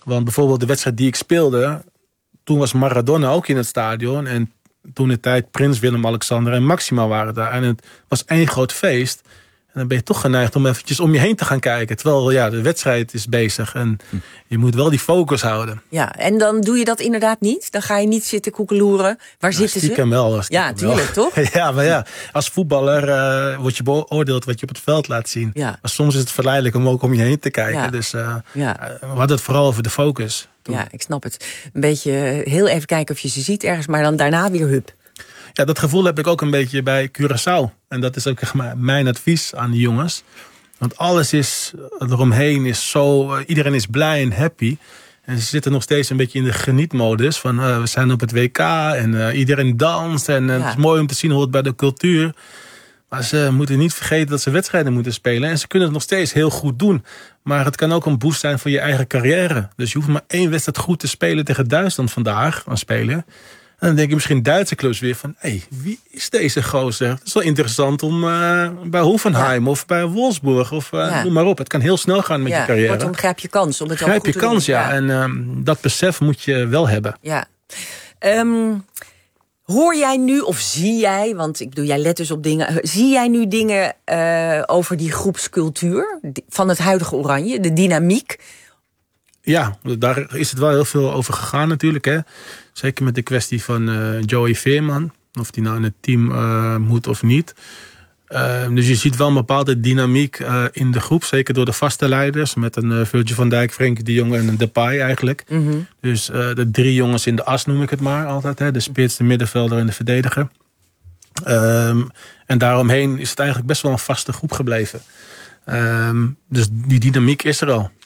Want bijvoorbeeld de wedstrijd die ik speelde, toen was Maradona ook in het stadion. En toen de tijd Prins Willem-Alexander en Maxima waren daar. En het was één groot feest. En dan ben je toch geneigd om eventjes om je heen te gaan kijken. Terwijl de wedstrijd is bezig. En je moet wel die focus houden. Ja, en dan doe je dat inderdaad niet? Dan ga je niet zitten koekeloeren. Waar zitten ze? Wel, ja, tuurlijk, toch? Ja, maar als voetballer word je beoordeeld wat je op het veld laat zien. Ja. Maar soms is het verleidelijk om ook om je heen te kijken. Ja. Dus we hadden het vooral over de focus. Toen. Ja, ik snap het. Een beetje heel even kijken of je ze ziet ergens, maar dan daarna weer hup. Ja, dat gevoel heb ik ook een beetje bij Curaçao. En dat is ook mijn advies aan de jongens. Want alles is eromheen is zo... iedereen is blij en happy. En ze zitten nog steeds een beetje in de genietmodus. Van we zijn op het WK en iedereen danst. En het is mooi om te zien hoe het bij de cultuur. Maar ze moeten niet vergeten dat ze wedstrijden moeten spelen. En ze kunnen het nog steeds heel goed doen. Maar het kan ook een boost zijn voor je eigen carrière. Dus je hoeft maar 1 wedstrijd goed te spelen tegen Duitsland vandaag aan spelen. En dan denk je misschien Duitse clubs weer van... wie is deze gozer? Het is wel interessant om bij Hoffenheim of bij Wolfsburg of noem maar op. Het kan heel snel gaan met je carrière. Kortom, grijp je kans. Om het grijp je kans, ja. En dat besef moet je wel hebben. Ja. Hoor jij nu, of zie jij, want ik bedoel, jij let dus op dingen... Zie jij nu dingen over die groepscultuur van het huidige Oranje? De dynamiek? Ja, daar is het wel heel veel over gegaan natuurlijk. Hè. Zeker met de kwestie van Joey Veerman. Of die nou in het team moet of niet. Dus je ziet wel een bepaalde dynamiek in de groep. Zeker door de vaste leiders. Met een Virgil van Dijk, Frenkie de Jong en een Depay eigenlijk. Mm-hmm. Dus de 3 jongens in de as noem ik het maar altijd. Hè. De spits, de middenvelder en de verdediger. En daaromheen is het eigenlijk best wel een vaste groep gebleven. Dus die dynamiek is er al.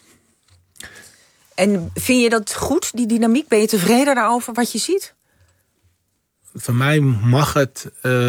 En vind je dat goed, die dynamiek? Ben je tevreden daarover wat je ziet? Voor mij mag het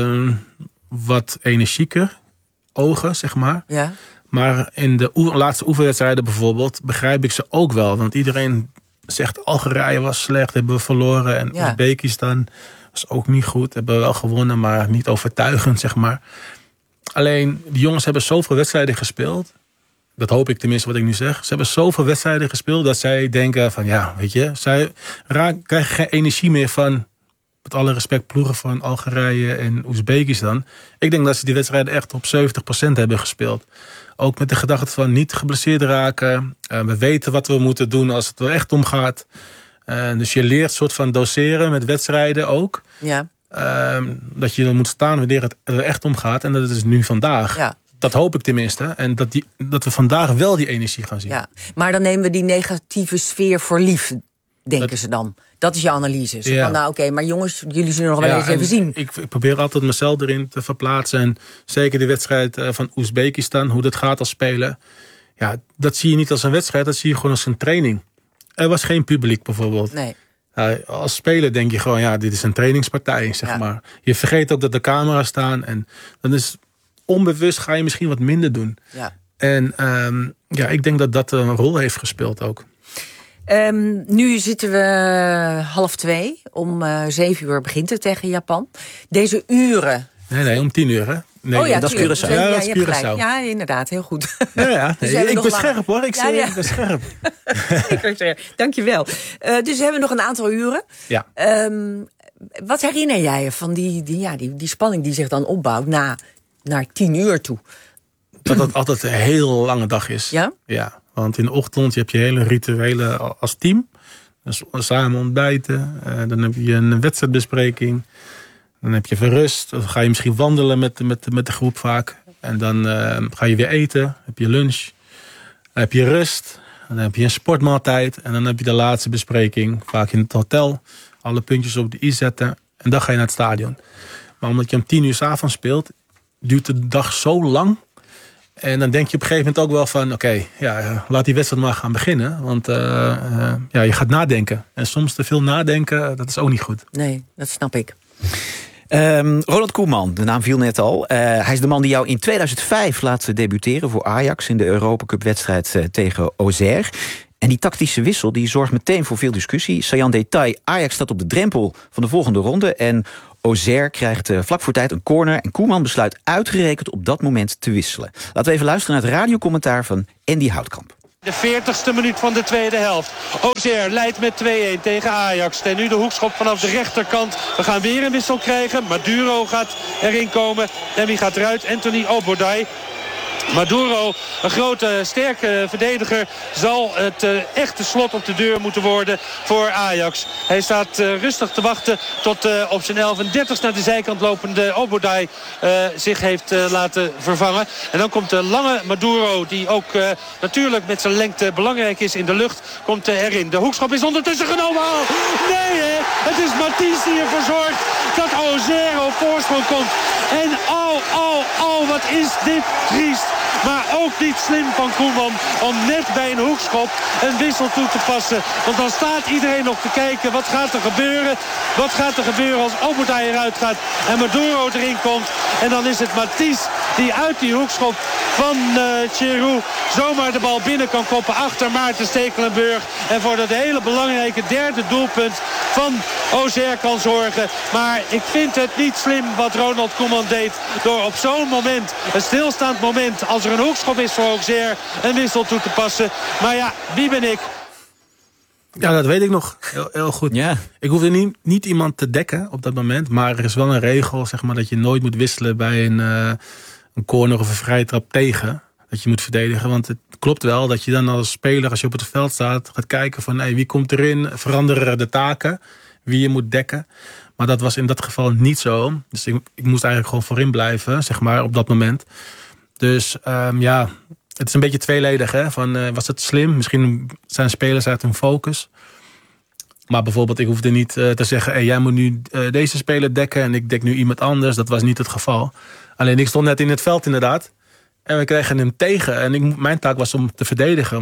wat energieker ogen, zeg maar. Ja. Maar in de laatste oefenwedstrijden bijvoorbeeld begrijp ik ze ook wel. Want iedereen zegt Algerije was slecht, hebben we verloren. En Oezbekistan was ook niet goed. Hebben we wel gewonnen, maar niet overtuigend, zeg maar. Alleen, die jongens hebben zoveel wedstrijden gespeeld. Dat hoop ik tenminste wat ik nu zeg. Ze hebben zoveel wedstrijden gespeeld dat zij denken van weet je, zij krijgen geen energie meer van, met alle respect, ploegen van Algerije en Oezbekistan. Ik denk dat ze die wedstrijden echt op 70% hebben gespeeld. Ook met de gedachte van niet geblesseerd raken. We weten wat we moeten doen als het er echt om gaat. Dus je leert soort van doseren met wedstrijden ook. Ja. Dat je er moet staan wanneer het er echt om gaat. En dat is nu vandaag. Ja. Dat hoop ik tenminste. En dat we vandaag wel die energie gaan zien. Ja, maar dan nemen we die negatieve sfeer voor lief, denken ze dan. Dat is je analyse. Zo van, oké, maar jongens, jullie zullen nog wel eens even zien. Ik probeer altijd mezelf erin te verplaatsen. En zeker de wedstrijd van Oezbekistan, hoe dat gaat als spelen. Ja, dat zie je niet als een wedstrijd. Dat zie je gewoon als een training. Er was geen publiek bijvoorbeeld. Nee. Als speler denk je gewoon, dit is een trainingspartij, zeg maar. Je vergeet ook dat de camera's staan. En dan is onbewust ga je misschien wat minder doen. Ja. En ik denk dat dat een rol heeft gespeeld ook. Nu zitten we 1:30. Om 7:00 begint het tegen Japan. Deze uren... Nee, om 10:00, hè? Nee, dat is Curaçao. Ja, dat is Curaçao. Ja, inderdaad, heel goed. Ja. Dus ik ben scherp, hoor. Ik ben scherp. Dankjewel. Dus we hebben nog een aantal uren. Ja. Wat herinner jij je van die spanning die zich dan opbouwt naar 10:00 toe? Dat het altijd een heel lange dag is. Ja? Ja, want in de ochtend heb je hele rituelen als team. Dus samen ontbijten. Dan heb je een wedstrijdbespreking. Dan heb je verrust. Dan ga je misschien wandelen met de groep vaak. En dan ga je weer eten. Heb je lunch. Dan heb je rust. Dan heb je een sportmaaltijd. En dan heb je de laatste bespreking. Vaak in het hotel. Alle puntjes op de i zetten. En dan ga je naar het stadion. Maar omdat je om 10:00 s'avonds speelt, duurt de dag zo lang. En dan denk je op een gegeven moment ook wel van, laat die wedstrijd maar gaan beginnen. Want je gaat nadenken. En soms te veel nadenken, dat is ook niet goed. Nee, dat snap ik. Ronald Koeman, de naam viel net al. Hij is de man die jou in 2005 laat debuteren voor Ajax in de Europa Cup wedstrijd tegen Auxerre. En die tactische wissel die zorgt meteen voor veel discussie. Saillant detail, Ajax staat op de drempel van de volgende ronde. En Auxerre krijgt vlak voor tijd een corner. En Koeman besluit uitgerekend op dat moment te wisselen. Laten we even luisteren naar het radiocommentaar van Andy Houtkamp. De 40ste minuut van de tweede helft. Auxerre leidt met 2-1 tegen Ajax. En nu de hoekschop vanaf de rechterkant. We gaan weer een wissel krijgen. Maduro gaat erin komen. En wie gaat eruit? Anthony Obodai. Maduro, een grote, sterke verdediger, zal het echte slot op de deur moeten worden voor Ajax. Hij staat rustig te wachten tot op zijn 11:30 naar de zijkant lopende Obodai zich heeft laten vervangen. En dan komt de lange Maduro, die ook natuurlijk met zijn lengte belangrijk is in de lucht, komt erin. De hoekschop is ondertussen genomen. Oh, nee, hè? Het is Matthijs die ervoor zorgt dat Auxerre op voorsprong komt. En wat is dit triest. Maar ook niet slim van Koeman om net bij een hoekschop een wissel toe te passen. Want dan staat iedereen nog te kijken. Wat gaat er gebeuren? Wat gaat er gebeuren als Obodai eruit gaat en Maduro erin komt? En dan is het Matthijs die uit die hoekschop van Giroud zomaar de bal binnen kan koppen achter Maarten Stekelenburg. En voor dat hele belangrijke derde doelpunt van Auxerre kan zorgen. Maar ik vind het niet slim wat Ronald Koeman deed door op zo'n moment, een stilstaand moment, als er een hoekschop is voor Auxerre, een wissel toe te passen. Maar ja, wie ben ik? Ja, dat weet ik nog heel goed. Ja. Ik hoefde niet iemand te dekken op dat moment. Maar er is wel een regel, zeg maar, dat je nooit moet wisselen bij een corner of een vrije trap tegen. Dat je moet verdedigen. Want het klopt wel dat je dan als speler, als je op het veld staat, gaat kijken van wie komt erin, veranderen de taken, wie je moet dekken. Maar dat was in dat geval niet zo. Dus ik moest eigenlijk gewoon voorin blijven, zeg maar, op dat moment. Dus het is een beetje tweeledig. Hè? Was het slim? Misschien zijn spelers uit hun focus. Maar bijvoorbeeld, ik hoefde niet te zeggen, jij moet nu deze speler dekken en ik dek nu iemand anders. Dat was niet het geval. Alleen ik stond net in het veld inderdaad. En we kregen hem tegen. En mijn taak was om te verdedigen.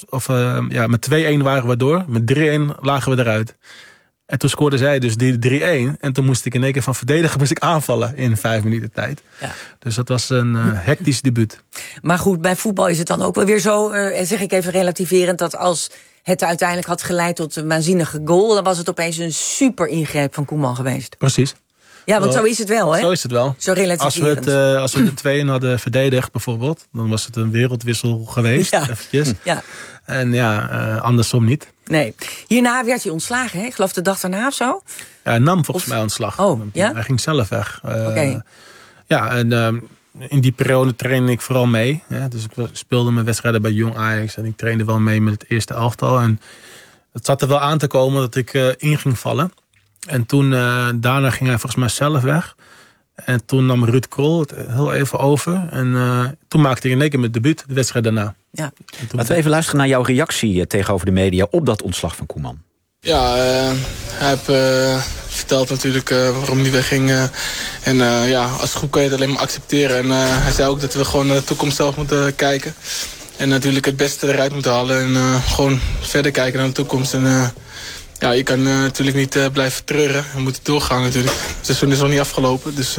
Met 2-1 waren we door. Met 3-1 lagen we eruit. En toen scoorde zij dus die 3-1. En toen moest ik in één keer van verdedigen aanvallen in 5 minuten tijd. Ja. Dus dat was een hectisch debuut. Maar goed, bij voetbal is het dan ook wel weer zo, zeg ik even relativerend, dat als het uiteindelijk had geleid tot een waanzinnige goal, dan was het opeens een super ingreep van Koeman geweest. Precies. Ja, want zo is het wel, hè? Zo is het wel. Zo relativerend. Als we de 2-1 hadden verdedigd bijvoorbeeld, dan was het een wereldwissel geweest. Ja. Eventjes. Ja. En andersom niet. Nee. Hierna werd hij ontslagen, hè? Ik geloof de dag daarna of zo? Ja, hij nam volgens mij ontslag. Oh, ja? Hij ging zelf weg. Ja, en in die periode trainde ik vooral mee. Ja, dus ik speelde mijn wedstrijden bij Jong Ajax en ik trainde wel mee met het eerste elftal. En het zat er wel aan te komen dat ik in ging vallen. En toen, daarna ging hij volgens mij zelf weg. En toen nam Ruud Krol het heel even over. En toen maakte ik in één keer mijn debuut, de wedstrijd daarna. Ja. Laten we even luisteren naar jouw reactie tegenover de media op dat ontslag van Koeman. Ja, hij heeft verteld natuurlijk waarom hij wegging. Als het goed kan je het alleen maar accepteren. En hij zei ook dat we gewoon naar de toekomst zelf moeten kijken. En natuurlijk het beste eruit moeten halen. En gewoon verder kijken naar de toekomst. En je kan natuurlijk niet blijven treuren. We moeten doorgaan natuurlijk. Het seizoen is nog niet afgelopen. Dus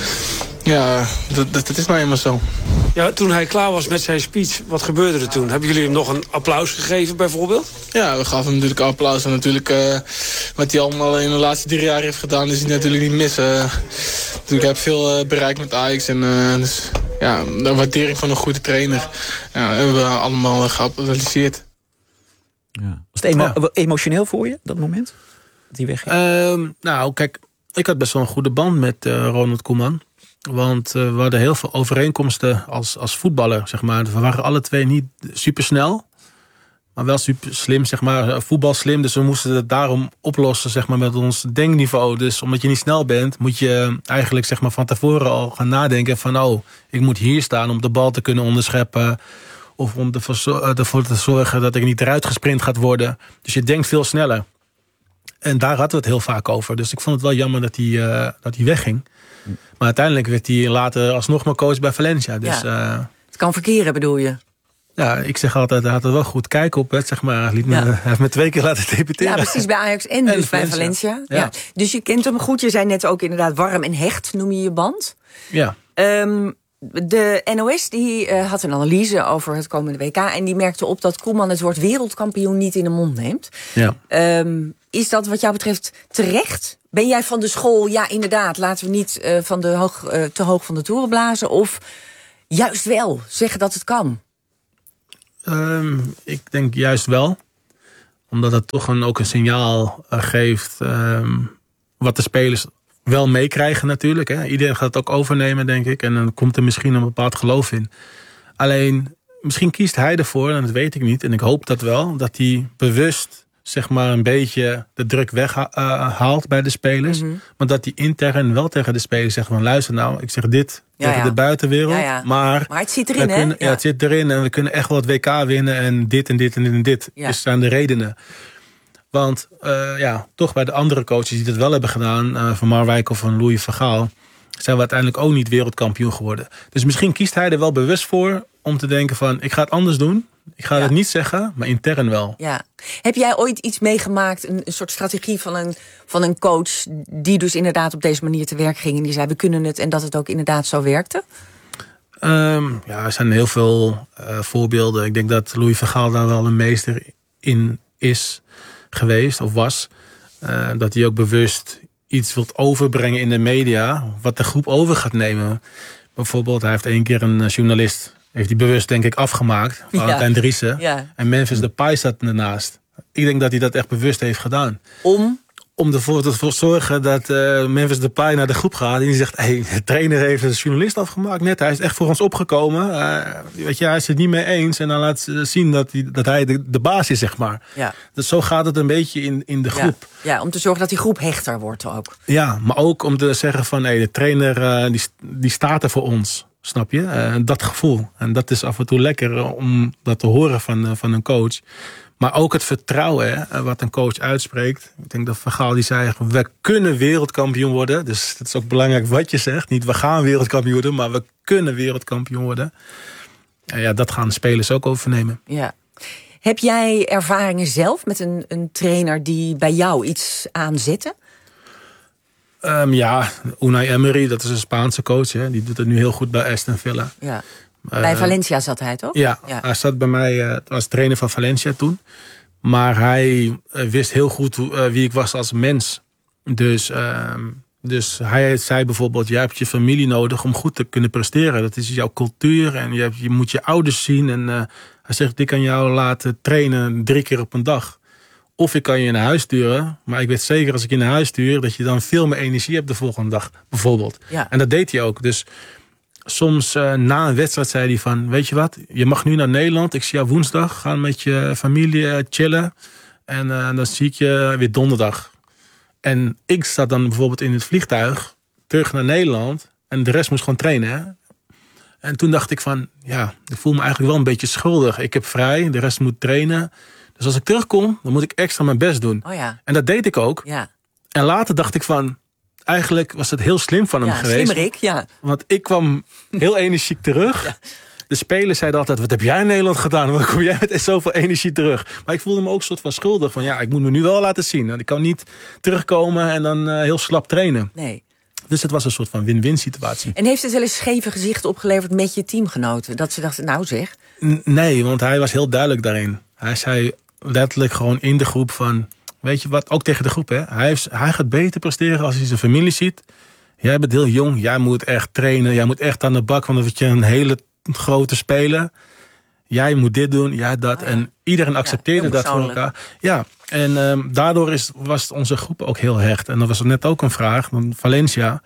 dat is nou eenmaal zo. Ja, toen hij klaar was met zijn speech, wat gebeurde er toen? Hebben jullie hem nog een applaus gegeven bijvoorbeeld? Ja, we gaven hem natuurlijk een applaus. En natuurlijk wat hij allemaal in de laatste 3 jaar heeft gedaan, is hij natuurlijk niet missen. Natuurlijk, hij heeft veel bereikt met Ajax. En dus de waardering van een goede trainer hebben we allemaal geapplaudisseerd. Ja. Was het emotioneel voor je, dat moment? Dat hij wegging? Kijk, ik had best wel een goede band met Ronald Koeman. Want we hadden heel veel overeenkomsten als voetballer, zeg maar. We waren alle twee niet super snel, maar wel super slim, zeg maar. Voetbalslim, dus we moesten het daarom oplossen, zeg maar, met ons denkniveau. Dus omdat je niet snel bent, moet je eigenlijk, zeg maar, van tevoren al gaan nadenken van, ik moet hier staan om de bal te kunnen onderscheppen. Of om ervoor te zorgen dat ik niet eruit gesprint gaat worden. Dus je denkt veel sneller. En daar hadden we het heel vaak over. Dus ik vond het wel jammer dat hij wegging. Maar uiteindelijk werd hij later alsnog maar coach bij Valencia. Dus, het kan verkeren, bedoel je? Ja, ik zeg altijd, hij had er wel goed kijk op. Zeg maar. Hij heeft me 2 keer laten debuteren. Ja, precies, bij Ajax en dus bij Valencia. Ja. Dus je kent hem goed. Je zei net ook inderdaad warm en hecht, noem je band. Ja. De NOS die had een analyse over het komende WK. En die merkte op dat Koeman het woord wereldkampioen niet in de mond neemt. Ja. Is dat wat jou betreft terecht? Ben jij van de school, ja inderdaad, laten we niet te hoog van de toren blazen? Of juist wel, zeggen dat het kan? Ik denk juist wel. Omdat het toch ook een signaal geeft wat de spelers wel meekrijgen natuurlijk. Hè. Iedereen gaat het ook overnemen, denk ik. En dan komt er misschien een bepaald geloof in. Alleen, misschien kiest hij ervoor, en dat weet ik niet. En ik hoop dat wel, dat hij bewust zeg maar een beetje de druk weghaalt bij de spelers. Mm-hmm. Maar dat hij intern wel tegen de spelers zegt van luister nou, ik zeg dit tegen de buitenwereld. Ja. Maar het zit erin, hè? Ja, het zit erin en we kunnen echt wel het WK winnen en dit en dit en dit en dit. Ja. Dus zijn de redenen. Want toch bij de andere coaches die dat wel hebben gedaan, van Marwijk of van Louis van Gaal, zijn we uiteindelijk ook niet wereldkampioen geworden. Dus misschien kiest hij er wel bewust voor om te denken van ik ga het anders doen. Ik ga het niet zeggen, maar intern wel. Ja. Heb jij ooit iets meegemaakt, een soort strategie van een coach die dus inderdaad op deze manier te werk ging en die zei we kunnen het en dat het ook inderdaad zo werkte? Er zijn heel veel voorbeelden. Ik denk dat Louis van Gaal daar wel een meester in is geweest of was. Dat hij ook bewust iets wilt overbrengen in de media wat de groep over gaat nemen. Bijvoorbeeld, hij heeft 1 keer een journalist heeft hij bewust, denk ik, afgemaakt. Valentijn Driessen. Ja. En Memphis Depay zat ernaast. Ik denk dat hij dat echt bewust heeft gedaan. Om ervoor te zorgen dat Memphis Depay naar de groep gaat. En die zegt, de trainer heeft een journalist afgemaakt. Net, hij is echt voor ons opgekomen. Hij is het niet mee eens. En dan laat zien dat hij de baas is, zeg maar. Ja. Dus zo gaat het een beetje in de groep. Ja, om te zorgen dat die groep hechter wordt ook. Ja, maar ook om te zeggen van, de trainer die staat er voor ons. Snap je? Dat gevoel. En dat is af en toe lekker om dat te horen van een coach. Maar ook het vertrouwen wat een coach uitspreekt. Ik denk dat Van Gaal die zei, we kunnen wereldkampioen worden. Dus het is ook belangrijk wat je zegt. Niet we gaan wereldkampioen worden, maar we kunnen wereldkampioen worden. En ja, dat gaan de spelers ook overnemen. Ja. Heb jij ervaringen zelf met een trainer die bij jou iets aanzette? Unai Emery, dat is een Spaanse coach. Hè. Die doet het nu heel goed bij Aston Villa. Ja. Bij Valencia zat hij, toch? Ja, hij zat bij mij als trainer van Valencia toen. Maar hij wist heel goed wie ik was als mens. Dus hij zei bijvoorbeeld, jij hebt je familie nodig om goed te kunnen presteren. Dat is jouw cultuur en je moet je ouders zien. En hij zegt, ik kan jou laten trainen 3 keer op een dag. Of ik kan je naar huis sturen. Maar ik weet zeker als ik je naar huis stuur, dat je dan veel meer energie hebt de volgende dag. Bijvoorbeeld. Ja. En dat deed hij ook. Dus soms na een wedstrijd zei hij van, weet je wat, je mag nu naar Nederland. Ik zie jou woensdag, gaan met je familie chillen. En dan zie ik je weer donderdag. En ik zat dan bijvoorbeeld in het vliegtuig terug naar Nederland. En de rest moest gewoon trainen. Hè? En toen dacht ik van, ik voel me eigenlijk wel een beetje schuldig. Ik heb vrij, de rest moet trainen. Dus als ik terugkom, dan moet ik extra mijn best doen. Oh ja. En dat deed ik ook. Ja. En later dacht ik van, eigenlijk was het heel slim van hem geweest. Slimmerik, ja. Want ik kwam heel energiek terug. Ja. De spelers zeiden altijd, wat heb jij in Nederland gedaan? Waarom kom jij met zoveel energie terug? Maar ik voelde me ook een soort van schuldig. Van ik moet me nu wel laten zien. Ik kan niet terugkomen en dan heel slap trainen. Nee. Dus het was een soort van win-win situatie. En heeft het wel eens scheve gezichten opgeleverd met je teamgenoten? Dat ze dachten, nou zeg. Nee, want hij was heel duidelijk daarin. Hij zei letterlijk gewoon in de groep van, weet je wat, ook tegen de groep. Hè? Hij gaat beter presteren als hij zijn familie ziet. Jij bent heel jong, jij moet echt trainen. Jij moet echt aan de bak, want dan word je een hele grote speler. Jij moet dit doen, jij dat. En iedereen accepteerde dat voor elkaar. Ja, en daardoor was onze groep ook heel hecht. En dat was net ook een vraag van Valencia.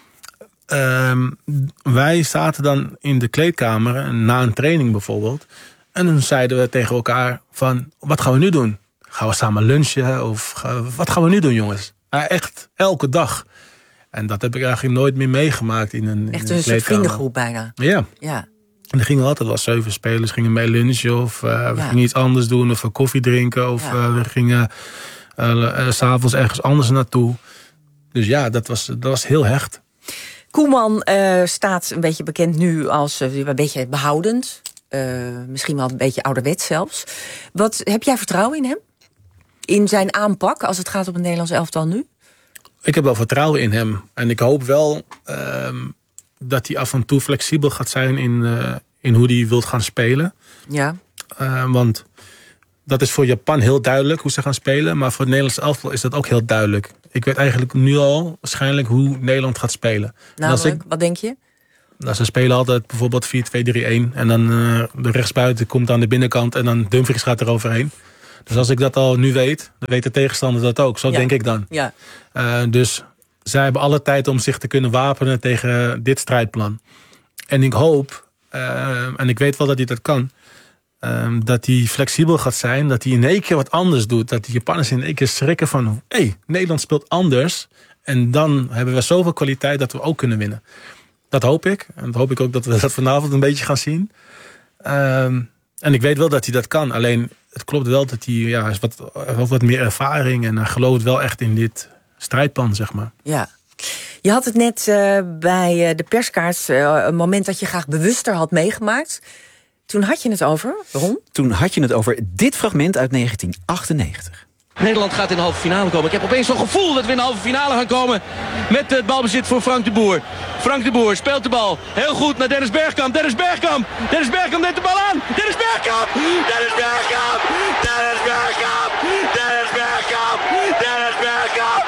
Wij zaten dan in de kleedkamer, na een training bijvoorbeeld. En dan zeiden we tegen elkaar van, wat gaan we nu doen? Gaan we samen lunchen? Of wat gaan we nu doen, jongens? Echt elke dag. En dat heb ik eigenlijk nooit meer meegemaakt in een echt een soort vriendengroep bijna. Ja. En er gingen altijd wel 7 spelers gingen mee lunchen. Of we gingen iets anders doen. Of koffie drinken. Of we gingen 's avonds ergens anders naartoe. Dus dat was heel hecht. Koeman staat een beetje bekend nu als een beetje behoudend. Misschien wel een beetje ouderwets zelfs. Heb jij vertrouwen in hem? In zijn aanpak als het gaat om het Nederlands elftal nu? Ik heb wel vertrouwen in hem. En ik hoop wel dat hij af en toe flexibel gaat zijn in hoe hij wil gaan spelen. Ja. Want dat is voor Japan heel duidelijk hoe ze gaan spelen. Maar voor het Nederlands elftal is dat ook heel duidelijk. Ik weet eigenlijk nu al waarschijnlijk hoe Nederland gaat spelen. Namelijk, wat denk je? Nou, ze spelen altijd bijvoorbeeld 4-2-3-1. En dan de rechtsbuiten komt aan de binnenkant en dan Dumfries gaat er overheen. Dus als ik dat al nu weet, dan weet de tegenstander dat ook. Zo denk ik dan. Ja. Dus zij hebben alle tijd om zich te kunnen wapenen tegen dit strijdplan. En ik hoop, en ik weet wel dat hij dat kan, dat hij flexibel gaat zijn. Dat hij in één keer wat anders doet. Dat die Japanners in één keer schrikken van, Nederland speelt anders. En dan hebben we zoveel kwaliteit dat we ook kunnen winnen. Dat hoop ik. En dat hoop ik ook dat we dat vanavond een beetje gaan zien. En ik weet wel dat hij dat kan. Alleen, het klopt wel dat hij is wat meer ervaring. En hij gelooft wel echt in dit strijdplan, zeg maar. Ja. Je had het net bij de perskaart, een moment dat je graag bewuster had meegemaakt. Toen had je het over, Ron? Toen had je het over dit fragment uit 1998. Nederland gaat in de halve finale komen. Ik heb opeens zo'n gevoel dat we in de halve finale gaan komen met het balbezit voor Frank de Boer. Frank de Boer speelt de bal heel goed naar Dennis Bergkamp. Dennis Bergkamp neemt de bal aan. Dennis Bergkamp! Dennis Bergkamp! Dennis Bergkamp! Dennis Bergkamp! Dennis Bergkamp!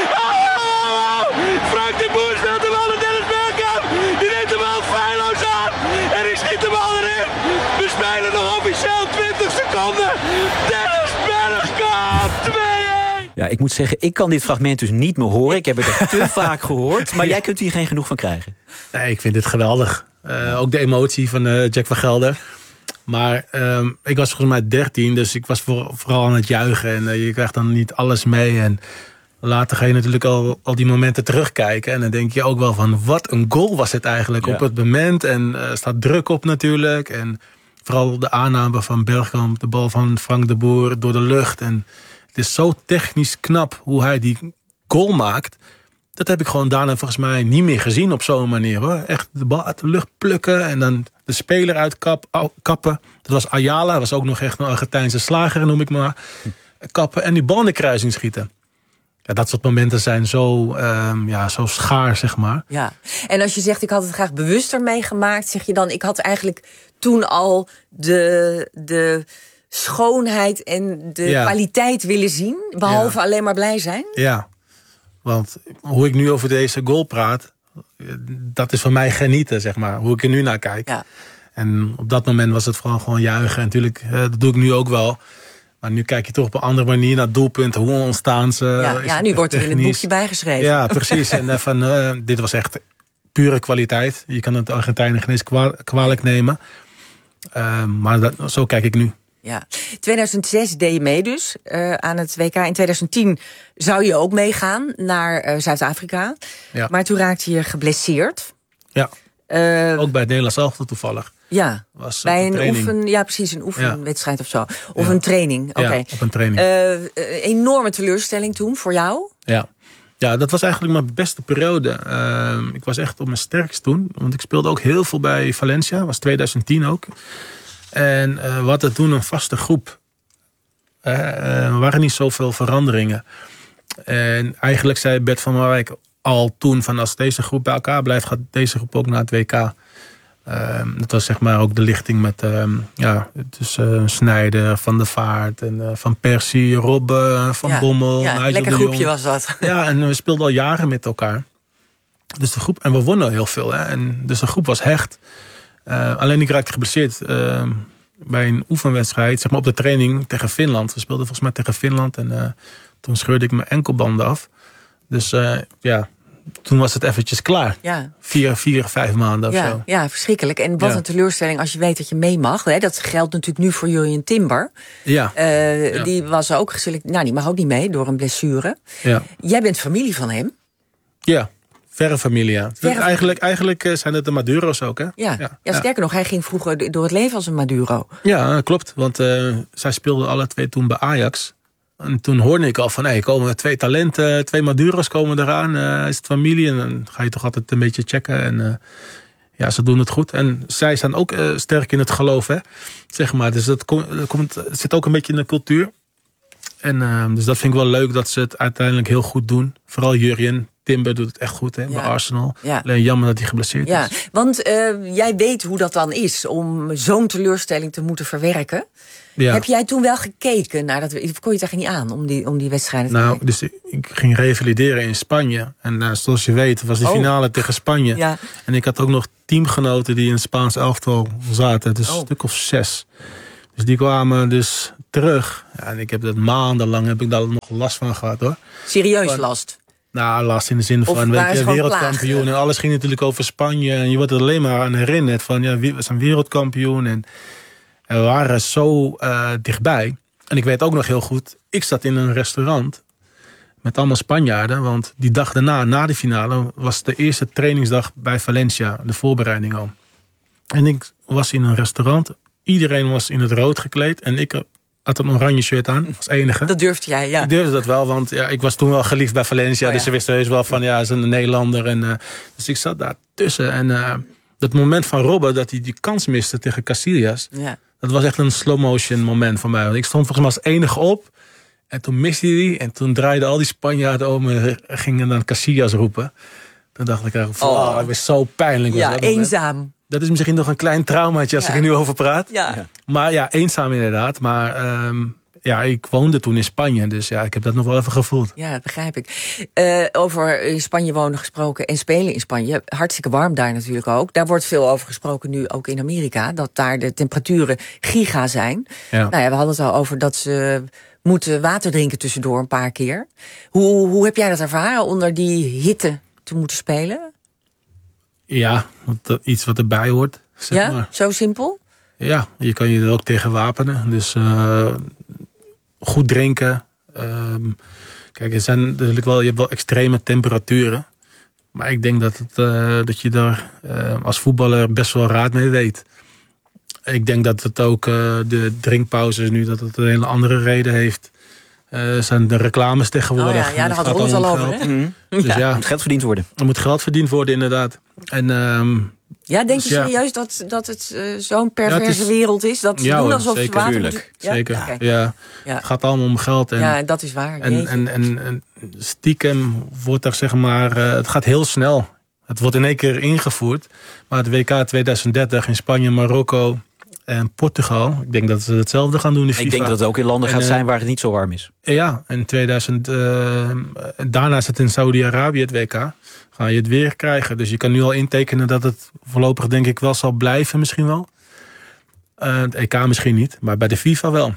Oh! Frank de Boer speelt de bal naar Dennis Bergkamp. Die neemt de bal feilloos aan. En die schiet de bal erin. We spelen nog officieel 20 seconden. Dennis Bergkamp! 2-1! Ja, ik moet zeggen, ik kan dit fragment dus niet meer horen. Ik heb het echt te vaak gehoord. Maar jij kunt hier geen genoeg van krijgen. Nee, ik vind dit geweldig. Ook de emotie van Jack van Gelder. Maar ik was volgens mij 13, dus ik was vooral aan het juichen. En je krijgt dan niet alles mee. En later ga je natuurlijk al die momenten terugkijken. En dan denk je ook wel van, wat een goal was het eigenlijk op het moment. En er staat druk op natuurlijk. En vooral de aanname van Bergkamp, de bal van Frank de Boer door de lucht. En het is zo technisch knap hoe hij die goal maakt. Dat heb ik gewoon daarna volgens mij niet meer gezien op zo'n manier, hoor. Echt de bal uit de lucht plukken en dan de speler uitkappen. Dat was Ayala, was ook nog echt een Argentijnse slager, noem ik maar. Kappen en die bal in de kruising schieten. Ja, dat soort momenten zijn zo schaar, zeg maar. Ja, en als je zegt, ik had het graag bewuster meegemaakt, zeg je dan, ik had eigenlijk toen al de schoonheid en de kwaliteit willen zien, behalve alleen maar blij zijn? Ja, want hoe ik nu over deze goal praat, dat is voor mij genieten, zeg maar. Hoe ik er nu naar kijk. Ja. En op dat moment was het vooral gewoon juichen. En natuurlijk, dat doe ik nu ook wel. Maar nu kijk je toch op een andere manier naar doelpunten. Hoe ontstaan ze? Ja, nu wordt er in het boekje bijgeschreven. Ja, precies. En dit was echt pure kwaliteit. Je kan het Argentijnen geen eens kwalijk nemen. Maar zo kijk ik nu. Ja, 2006 deed je mee dus aan het WK. In 2010 zou je ook meegaan naar Zuid-Afrika. Ja. Maar toen raakte je geblesseerd. Ja, ook bij het Nederlands elftal toevallig. Ja, was bij een oefenwedstrijd of zo. Of een training. Ja, op een training. Enorme teleurstelling toen voor jou. Ja, dat was eigenlijk mijn beste periode. Ik was echt op mijn sterkst toen. Want ik speelde ook heel veel bij Valencia. Dat was 2010 ook. En we hadden toen een vaste groep. Er waren niet zoveel veranderingen. En eigenlijk zei Bert van Marwijk al toen van, als deze groep bij elkaar blijft, gaat deze groep ook naar het WK. Dat was zeg maar ook de lichting met Sneijder, Van der Vaart en Van Persie, Robben, Van Bommel. Ja, een lekker groepje was dat. Ja, en we speelden al jaren met elkaar. Dus de groep, en we wonnen heel veel. Hè? En dus de groep was hecht. Alleen ik raakte geblesseerd bij een oefenwedstrijd, zeg maar op de training tegen Finland. We speelden volgens mij tegen Finland en toen scheurde ik mijn enkelbanden af. Dus toen was het eventjes klaar. Ja. 4-5 maanden of zo. Ja, verschrikkelijk. En wat een teleurstelling als je weet dat je mee mag. Hè? Dat geldt natuurlijk nu voor Jurjen Timber. Ja. Die was ook geselecteerd. Nou, die mag ook niet mee door een blessure. Ja. Jij bent familie van hem. Ja. Verre familie, ja. Eigenlijk zijn het de Maduro's ook, hè? Ja, sterker nog, hij ging vroeger door het leven als een Maduro. Ja, klopt. Want zij speelden alle twee toen bij Ajax. En toen hoorde ik al van, er komen 2 talenten, 2 Maduro's komen eraan. Is het familie? En dan ga je toch altijd een beetje checken. En ze doen het goed. En zij staan ook sterk in het geloof, hè? Zeg maar. Dus het zit ook een beetje in de cultuur. En dus dat vind ik wel leuk dat ze het uiteindelijk heel goed doen. Vooral Jurjen. Timber doet het echt goed bij Arsenal. Ja. Alleen jammer dat hij geblesseerd is. Want jij weet hoe dat dan is om zo'n teleurstelling te moeten verwerken. Ja. Heb jij toen wel gekeken naar dat? Kon je het eigenlijk niet aan om die wedstrijden te kijken? Dus ik ging revalideren in Spanje. En zoals je weet was de finale tegen Spanje. Ja. En ik had ook nog teamgenoten die in het Spaans elftal zaten. Dus een stuk of 6. Dus die kwamen dus terug. Ja, en ik heb dat maandenlang heb ik daar nog last van gehad, hoor. Serieus last? Nou, last in de zin van wereldkampioen. En alles ging natuurlijk over Spanje. En je wordt er alleen maar aan herinnerd van we zijn wereldkampioen. En we waren zo dichtbij. En ik weet ook nog heel goed, ik zat in een restaurant met allemaal Spanjaarden. Want die dag daarna, na de finale, was de eerste trainingsdag bij Valencia. De voorbereiding al. En ik was in een restaurant. Iedereen was in het rood gekleed. En ik had een oranje shirt aan, als enige. Dat durfde jij, ja. Ik durfde dat wel, want ik was toen wel geliefd bij Valencia. Dus ze wisten heus wel van, hij is een Nederlander. En, dus ik zat daar tussen. En dat moment van Robben, dat hij die kans miste tegen Casillas. Ja. Dat was echt een slow-motion moment voor mij. Want ik stond volgens mij als enige op. En toen miste hij die. En toen draaiden al die Spanjaarden om en gingen dan Casillas roepen. Toen dacht ik eigenlijk, het was zo pijnlijk. Ja, eenzaam. Dat is misschien nog een klein traumaatje als ik er nu over praat. Ja. Maar eenzaam inderdaad. Maar ik woonde toen in Spanje. Dus ik heb dat nog wel even gevoeld. Ja, dat begrijp ik. Over in Spanje wonen gesproken en spelen in Spanje. Hartstikke warm daar natuurlijk ook. Daar wordt veel over gesproken nu ook in Amerika. Dat daar de temperaturen giga zijn. Ja. We hadden het al over dat ze moeten water drinken tussendoor een paar keer. Hoe heb jij dat ervaren onder die hitte te moeten spelen? Ja, iets wat erbij hoort. Zeg maar. Zo simpel? Ja, je kan je er ook tegen wapenen. Dus goed drinken. Kijk, je hebt wel extreme temperaturen. Maar ik denk dat je daar als voetballer best wel raad mee weet. Ik denk dat het ook de drinkpauzes nu, dat het een hele andere reden heeft. Zijn de reclames tegenwoordig. Daar hadden we ons al over. Dus er moet geld verdiend worden. Er moet geld verdiend worden, inderdaad. En, denk je serieus dat het zo'n perverse wereld is? Dat ze doen alsof ze water moeten... Zeker. Ja. Het gaat allemaal om geld. En, dat is waar. En stiekem wordt er zeg maar... het gaat heel snel. Het wordt in één keer ingevoerd. Maar het WK 2030 in Spanje, Marokko en Portugal... ik denk dat ze hetzelfde gaan doen in FIFA. Ik denk dat het ook in landen gaat zijn waar het niet zo warm is. Ja, en daarna is het in Saudi-Arabië het WK. Ga je het weer krijgen. Dus je kan nu al intekenen dat het voorlopig denk ik wel zal blijven misschien wel. Het EK misschien niet, maar bij de FIFA wel.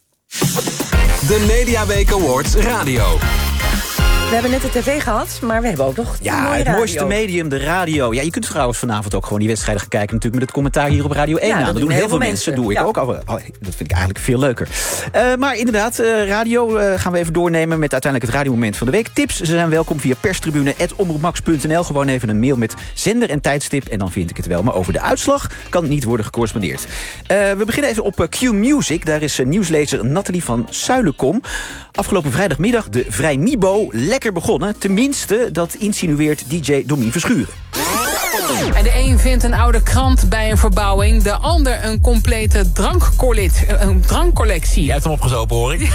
De Mediaweek Awards Radio. We hebben net de tv gehad, maar we hebben ook nog het mooiste medium, de radio. Ja, je kunt trouwens vanavond ook gewoon die wedstrijden gaan kijken... natuurlijk met het commentaar hier op Radio 1. Ja, dat doen heel veel mensen. Doe ik ook al. Dat vind ik eigenlijk veel leuker. Maar inderdaad, radio gaan we even doornemen... met uiteindelijk het radiomoment van de week. Tips, ze zijn welkom via perstribune@omroepmax.nl. Gewoon even een mail met zender en tijdstip... en dan vind ik het wel. Maar over de uitslag kan niet worden gecorrespondeerd. We beginnen even op Q Music. Daar is nieuwslezer Nathalie van Suilenkom. Afgelopen vrijdagmiddag de Vrijmibo lekker begonnen. Tenminste, dat insinueert DJ Domien Verschuren. En de een vindt een oude krant bij een verbouwing. De ander een complete drankcollectie. Je hebt hem opgezopen, hoor ik.